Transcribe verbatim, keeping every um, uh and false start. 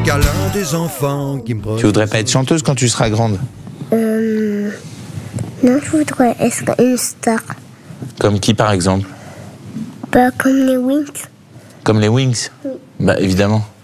câlins des enfants qui me... Tu voudrais pas être chanteuse quand tu seras grande? Euh... Non, je voudrais être une star. Comme qui, par exemple? Bah, comme les Wings. Comme les Wings? Oui. Bah, évidemment.